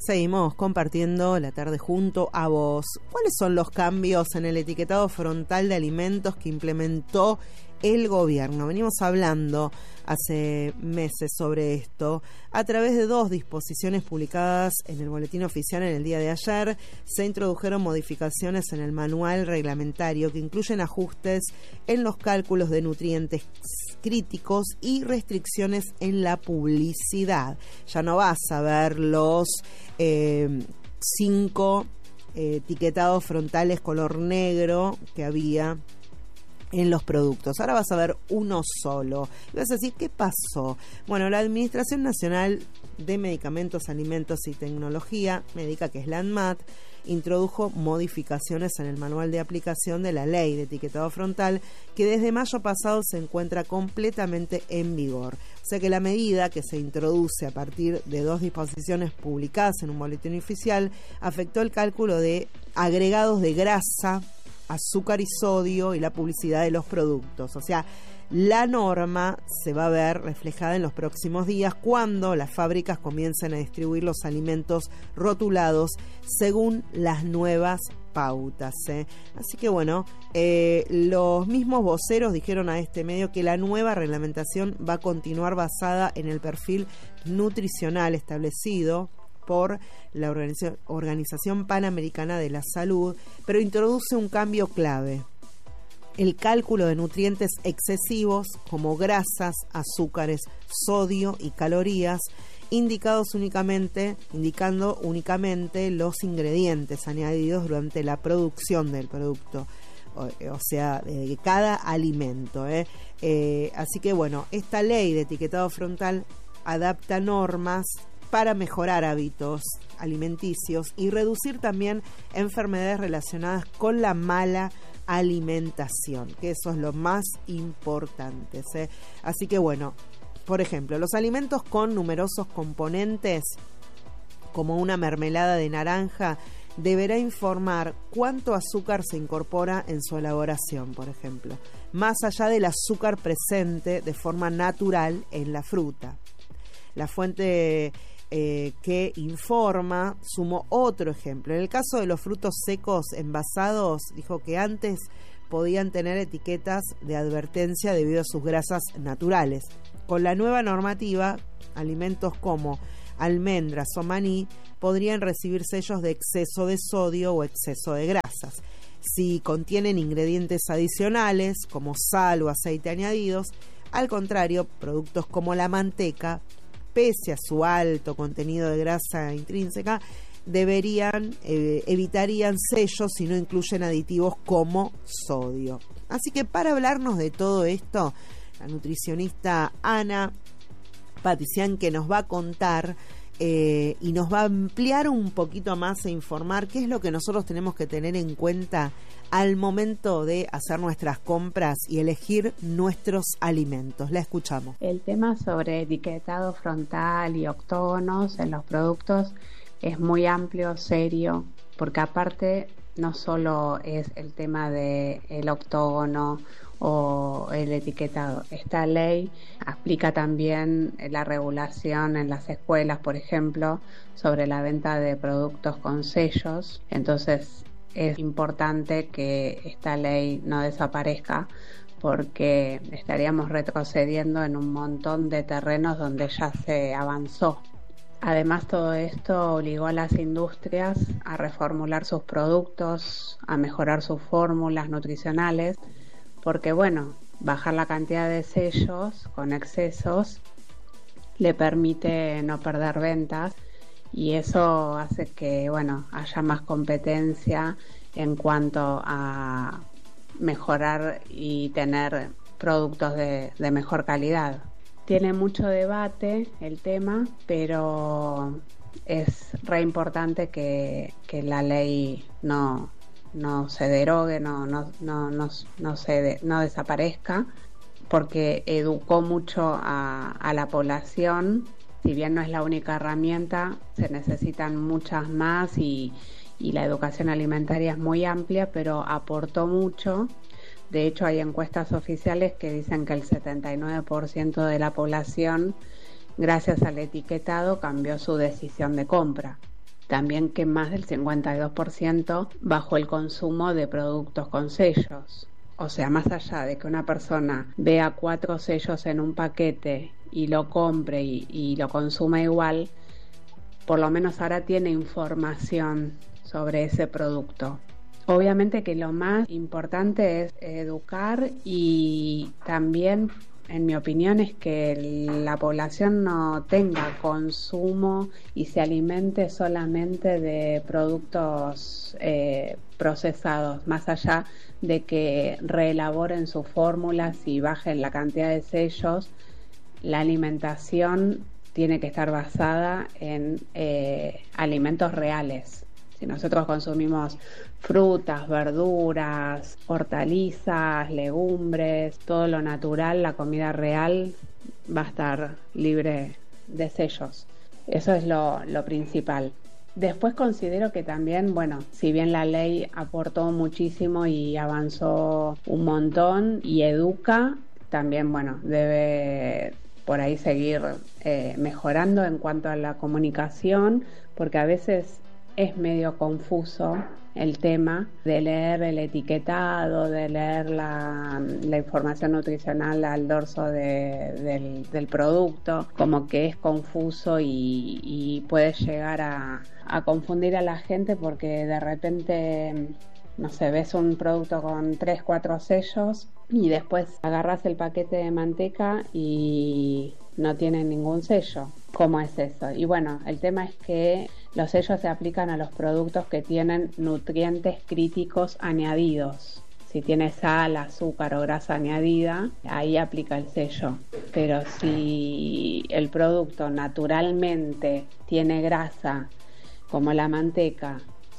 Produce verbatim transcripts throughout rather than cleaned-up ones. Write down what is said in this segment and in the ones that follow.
Seguimos compartiendo la tarde junto a vos. ¿Cuáles son los cambios en el etiquetado frontal de alimentos que implementó el gobierno? Venimos hablando hace meses sobre esto. A través de dos disposiciones publicadas en el Boletín Oficial en el día de ayer, se introdujeron modificaciones en el manual reglamentario que incluyen ajustes en los cálculos de nutrientes críticos y restricciones en la publicidad. Ya no vas a ver los eh, cinco eh, etiquetados frontales color negro que había en los productos. Ahora vas a ver uno solo. Y vas a decir, ¿qué pasó? Bueno, la Administración Nacional de Medicamentos, Alimentos y Tecnología Médica, que es la ANMAT, introdujo modificaciones en el manual de aplicación de la ley de etiquetado frontal, que desde mayo pasado se encuentra completamente en vigor. O sea que la medida, que se introduce a partir de dos disposiciones publicadas en un boletín oficial, afectó el cálculo de agregados de grasa, azúcar y sodio y la publicidad de los productos. O sea, la norma se va a ver reflejada en los próximos días cuando las fábricas comiencen a distribuir los alimentos rotulados según las nuevas pautas, ¿eh? Así que bueno, eh, los mismos voceros dijeron a este medio que la nueva reglamentación va a continuar basada en el perfil nutricional establecido por la Organización, Organización Panamericana de la Salud, pero introduce un cambio clave: el cálculo de nutrientes excesivos como grasas, azúcares, sodio y calorías, indicados únicamente, indicando únicamente los ingredientes añadidos durante la producción del producto, o, o sea, de cada alimento, ¿eh? Eh, así que bueno, esta ley de etiquetado frontal adapta normas para mejorar hábitos alimenticios y reducir también enfermedades relacionadas con la mala alimentación, que eso es lo más importante, ¿sí? Así que bueno, por ejemplo, los alimentos con numerosos componentes, como una mermelada de naranja, deberá informar cuánto azúcar se incorpora en su elaboración, por ejemplo, más allá del azúcar presente de forma natural en la fruta. La fuente Eh, que informa sumó otro ejemplo. En el caso de los frutos secos envasados, dijo que antes podían tener etiquetas de advertencia debido a sus grasas naturales. Con la nueva normativa, alimentos como almendras o maní podrían recibir sellos de exceso de sodio o exceso de grasas. Si contienen ingredientes adicionales como sal o aceite añadidos, al contrario, productos como la manteca, pese a su alto contenido de grasa intrínseca, deberían, eh, evitarían sellos si no incluyen aditivos como sodio. Así que para hablarnos de todo esto, la nutricionista Ana Paticián, que nos va a contar eh, y nos va a ampliar un poquito más e informar qué es lo que nosotros tenemos que tener en cuenta al momento de hacer nuestras compras y elegir nuestros alimentos. La escuchamos. El tema sobre etiquetado frontal y octógonos en los productos es muy amplio, serio, porque aparte no solo es el tema del octógono o el etiquetado. Esta ley aplica también la regulación en las escuelas, por ejemplo, sobre la venta de productos con sellos. Entonces es importante que esta ley no desaparezca, porque estaríamos retrocediendo en un montón de terrenos donde ya se avanzó. Además, todo esto obligó a las industrias a reformular sus productos, a mejorar sus fórmulas nutricionales, porque bueno, bajar la cantidad de sellos con excesos le permite no perder ventas, y eso hace que bueno, haya más competencia en cuanto a mejorar y tener productos de, de mejor calidad. Tiene mucho debate el tema, pero es re importante que, que la ley no, no se derogue, no, no, no, no, no, se de, no desaparezca, porque educó mucho a, a la población. Si bien no es la única herramienta, se necesitan muchas más, y, y la educación alimentaria es muy amplia, pero aportó mucho. De hecho, hay encuestas oficiales que dicen que el setenta y nueve por ciento de la población, gracias al etiquetado, cambió su decisión de compra. también que más del cincuenta y dos por ciento bajó el consumo de productos con sellos. O sea, más allá de que una persona vea cuatro sellos en un paquete y lo compre y, y lo consuma igual, por lo menos ahora tiene información sobre ese producto. Obviamente que lo más importante es educar y también, en mi opinión, es que la población no tenga consumo y se alimente solamente de productos eh, procesados, más allá de que reelaboren sus fórmulas y bajen la cantidad de sellos. La alimentación tiene que estar basada en eh, alimentos reales. Si nosotros consumimos frutas, verduras, hortalizas, legumbres, todo lo natural, la comida real va a estar libre de sellos. Eso es lo, lo principal. Después considero que también, bueno, si bien la ley aportó muchísimo y avanzó un montón y educa, también, bueno, debe por ahí seguir eh, mejorando en cuanto a la comunicación, porque a veces es medio confuso el tema de leer el etiquetado, de leer la, la información nutricional al dorso de, del, del producto, como que es confuso y, y puede llegar a, a confundir a la gente porque de repente, no sé, ves un producto con tres, cuatro sellos y después agarras el paquete de manteca y no tiene ningún sello. ¿Cómo es eso? Y bueno, el tema es que los sellos se aplican a los productos que tienen nutrientes críticos añadidos. Si tiene sal, azúcar o grasa añadida, ahí aplica el sello. Pero si el producto naturalmente tiene grasa, como la manteca,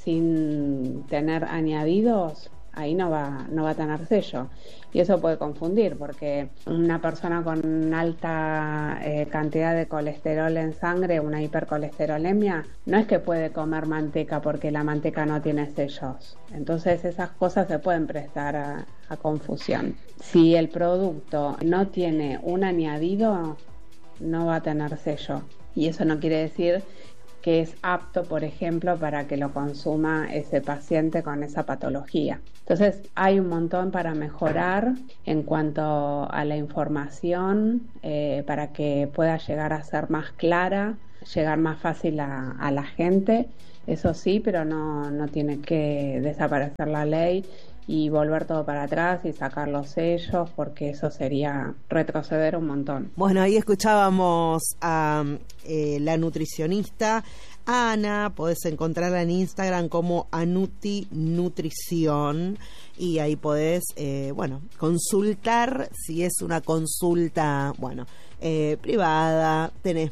sin tener añadidos, ahí no va, no va a tener sello. Y eso puede confundir, porque una persona con alta eh, cantidad de colesterol en sangre, una hipercolesterolemia, no es que puede comer manteca porque la manteca no tiene sellos. Entonces esas cosas se pueden prestar a, a confusión. Si el producto no tiene un añadido, no va a tener sello. Y eso no quiere decir que es apto, por ejemplo, para que lo consuma ese paciente con esa patología. Entonces, hay un montón para mejorar en cuanto a la información, eh, para que pueda llegar a ser más clara, llegar más fácil a, a la gente, eso sí, pero no, no tiene que desaparecer la ley y volver todo para atrás y sacar los sellos, porque eso sería retroceder un montón. Bueno, ahí escuchábamos a eh, la nutricionista Ana, podés encontrarla en Instagram como Anuti Nutrición y ahí podés, eh, bueno, consultar si es una consulta, bueno, eh, privada, tenés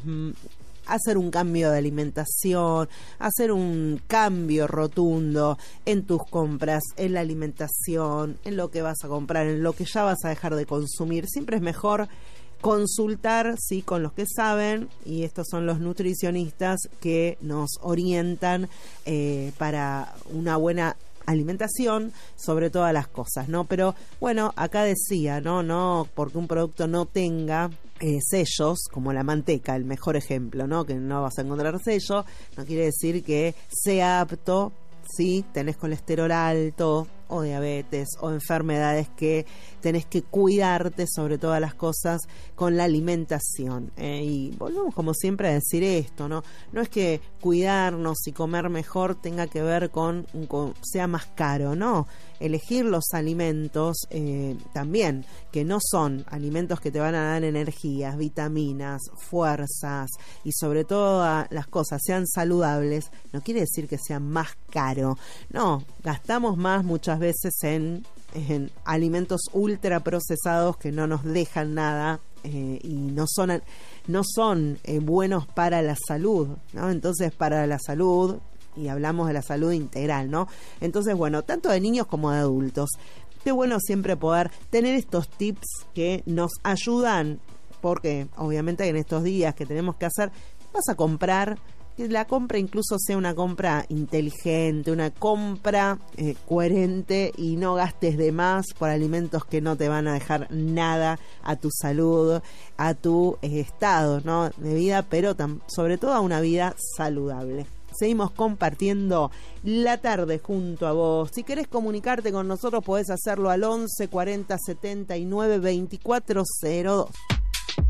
hacer un cambio de alimentación, hacer un cambio rotundo en tus compras, en la alimentación, en lo que vas a comprar, en lo que ya vas a dejar de consumir. Siempre es mejor consultar, sí, con los que saben, y estos son los nutricionistas que nos orientan eh, para una buena alimentación sobre todas las cosas, ¿no? Pero bueno, acá decía, no, no, porque un producto no tenga eh, sellos, como la manteca, el mejor ejemplo, ¿no? Que no vas a encontrar sello, no quiere decir que sea apto si tenés colesterol alto o diabetes o enfermedades que tenés que cuidarte sobre todas las cosas con la alimentación. Eh, y volvemos como siempre a decir esto, ¿no? No es que cuidarnos y comer mejor tenga que ver con, con sea más caro, ¿no? Elegir los alimentos eh, también, que no son alimentos que te van a dar energías, vitaminas, fuerzas y sobre todo las cosas sean saludables, no quiere decir que sea más caro. No, gastamos más muchas veces en, en alimentos ultra procesados que no nos dejan nada eh, y no son no son eh, buenos para la salud, ¿no? Entonces, para la salud, y hablamos de la salud integral, ¿no? Entonces, bueno, tanto de niños como de adultos, qué bueno siempre poder tener estos tips que nos ayudan, porque obviamente en estos días que tenemos que hacer, vas a comprar, que la compra incluso sea una compra inteligente, una compra eh, coherente y no gastes de más por alimentos que no te van a dejar nada a tu salud, a tu eh, estado, ¿no? de vida, pero tam- sobre todo a una vida saludable. seguimos compartiendo la tarde junto a vos. Si querés comunicarte con nosotros podés hacerlo al once cuarenta setenta y nueve veinticuatro cero dos.